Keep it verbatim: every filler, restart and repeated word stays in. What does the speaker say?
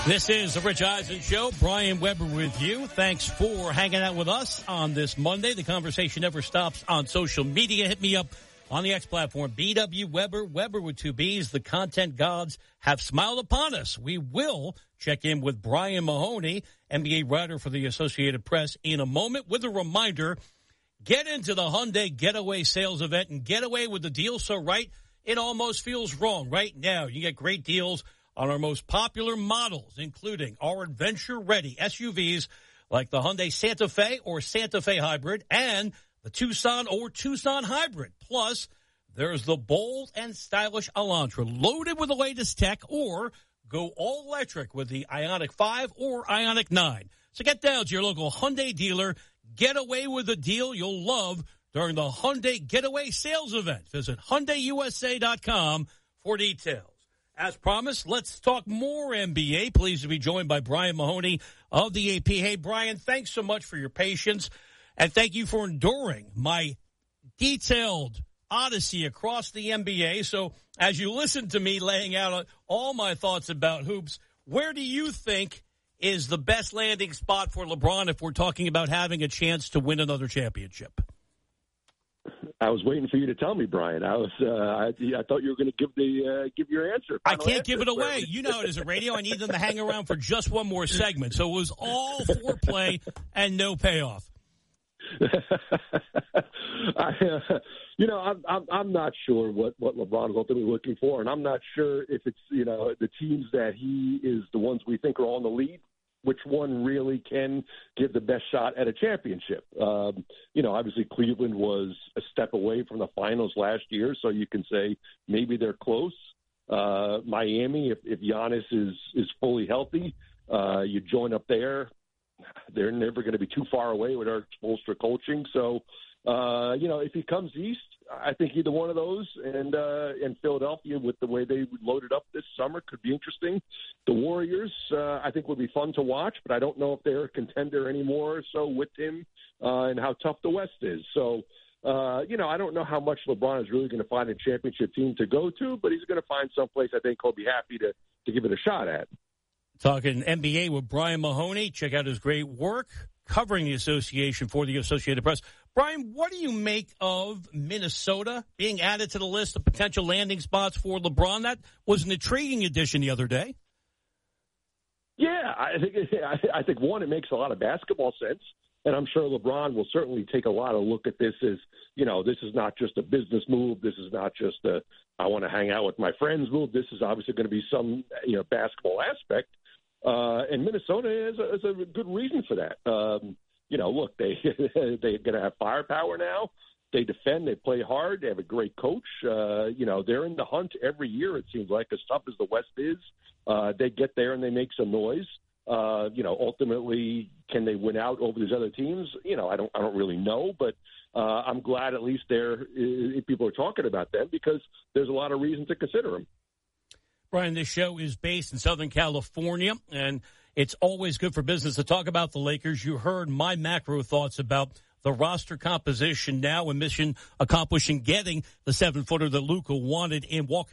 This is the Rich Eisen Show. Brian Weber with you. Thanks for hanging out with us on this Monday. The conversation never stops on social media. Hit me up on the X platform, B W Weber, Weber with two B's. The content gods have smiled upon us. We will check in with Brian Mahoney, N B A writer for the Associated Press, in a moment with a reminder. Get into the Hyundai Getaway Sales Event and get away with the deal so right it almost feels wrong. Right now, you get great deals on our most popular models, including our adventure-ready S U Vs like the Hyundai Santa Fe or Santa Fe Hybrid and the Tucson or Tucson Hybrid. Plus, there's the bold and stylish Elantra, loaded with the latest tech, or go all-electric with the Ioniq five or Ioniq nine. So get down to your local Hyundai dealer. Get away with a deal you'll love during the Hyundai Getaway Sales Event. Visit Hyundai U S A dot com for details. As promised, let's talk more N B A. Pleased to be joined by Brian Mahoney of the A P. Hey, Brian, thanks so much for your patience, and thank you for enduring my detailed odyssey across the N B A. So as you listen to me laying out all my thoughts about hoops, where do you think is the best landing spot for LeBron if we're talking about having a chance to win another championship? I was waiting for you to tell me, Brian. I was, uh, I, I thought you were going to give the uh, give your answer. I can't answer give it away. You know it is a radio. I need them to hang around for just one more segment. So it was all foreplay and no payoff. I, uh, you know, I'm, I'm I'm not sure what what LeBron is ultimately looking for, and I'm not sure if it's you know the teams that he is the ones we think are all in the lead, which one really can give the best shot at a championship. Um, you know, obviously Cleveland was a step away from the finals last year, so you can say maybe they're close. Uh, Miami, if, if Giannis is, is fully healthy, uh, you join up there. They're never going to be too far away with Eric Spoelstra coaching. So, uh, you know, if he comes east, I think either one of those and uh, and Philadelphia, with the way they loaded up this summer, could be interesting. The Warriors, uh, I think, would be fun to watch, but I don't know if they're a contender anymore. So with him uh, and how tough the West is. So, uh, you know, I don't know how much LeBron is really going to find a championship team to go to, but he's going to find someplace I think he'll be happy to, to give it a shot at. Talking N B A with Brian Mahoney. Check out his great work covering the association for the Associated Press. Brian, what do you make of Minnesota being added to the list of potential landing spots for LeBron? That was an intriguing addition the other day. Yeah, I think I think one, it makes a lot of basketball sense, and I'm sure LeBron will certainly take a lot of look at this as, you know, this is not just a business move. This is not just a I want to hang out with my friends move. This is obviously going to be some, you know, basketball aspect. Uh, and Minnesota is a, is a good reason for that. Um, you know, look, they, they're going to have firepower now. They defend. They play hard. They have a great coach. Uh, you know, they're in the hunt every year, it seems like, as tough as the West is. Uh, they get there and they make some noise. Uh, you know, ultimately, can they win out over these other teams? You know, I don't I don't really know, but uh, I'm glad at least there uh, people are talking about them because there's a lot of reason to consider them. Brian, this show is based in Southern California, and it's always good for business to talk about the Lakers. You heard my macro thoughts about the roster composition now and mission accomplishing getting the seven-footer that Luka wanted in Walker